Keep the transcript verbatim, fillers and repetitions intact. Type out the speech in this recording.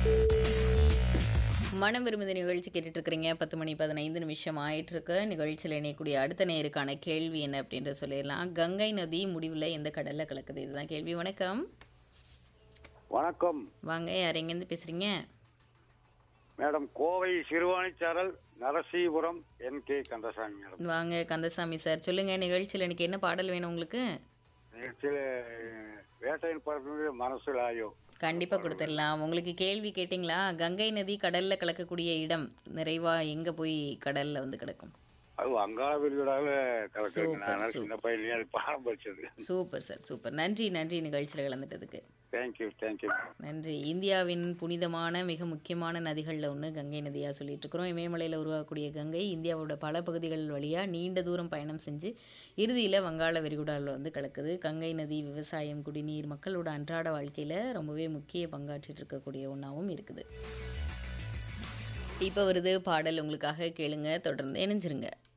மனம் விரும்புத நிகழ்ச்சி கேட்டுட்டு இருக்கிறீங்க. பத்து மணி பதினைந்து நிமிஷம் ஆயிட்டு இருக்கு. நிகழ்ச்சியில் இணையக்கூடிய அடுத்த நேருக்கான கேள்வி என்ன அப்படின்ற சொல்லிடலாம். கங்கை நதி முடிவில் எந்த கடல்ல கலக்குது? இதுதான் கேள்வி. வணக்கம். வணக்கம் வாங்க, யார் எங்கேருந்து பேசுறீங்க? Madam. Kovai சிறுவாணிச்சாரல் Narasipuram N K Kandasamy madam. வாங்க கந்தசாமி சார், சொல்லுங்க. நிகழ்ச்சியில் எனக்கு என்ன பாடல் வேணும் உங்களுக்கு? நிகழ்ச்சியில் வேட்டையின் பறந்து மனசில் ஆயோ. கண்டிப்பா கொடுத்துடலாம். உங்களுக்கு கேள்வி கேட்டிங்களா? கங்கை நதி கடல்ல கலக்கக்கூடிய இடம் நிறைவா எங்க போய் கடல்ல வந்து கிடக்கும்? அது வங்காள விரிகுடால கலக்குது. சூப்பர், நான் சூப்பர். சின்ன பையன் அது பாடம் படிச்சது. Super sir, super. நன்றி, நன்றி நிகழ்ச்சியில் கலந்துட்டதுக்கு. Thank you thank you. நன்றி. இந்தியாவின் புனிதமான மிக முக்கியமான நதிகளில் ஒன்று கங்கை நதியாக சொல்லிட்டு இருக்கிறோம். இமயமலையில் உருவாகக்கூடிய கங்கை இந்தியாவோட பல பகுதிகள் வழியாக நீண்ட தூரம் பயணம் செஞ்சு இறுதியில் வங்காள விரிகுடாவில் வந்து கலக்குது. கங்கை நதி விவசாயம், குடிநீர், மக்களோட அன்றாட வாழ்க்கையில் ரொம்பவே முக்கிய பங்காற்றிட்டு இருக்கக்கூடிய ஒன்றாவும் இருக்குது. இப்போ வருது பாடல் உங்களுக்காக, கேளுங்க. தொடர்ந்து இணைஞ்சிருங்க.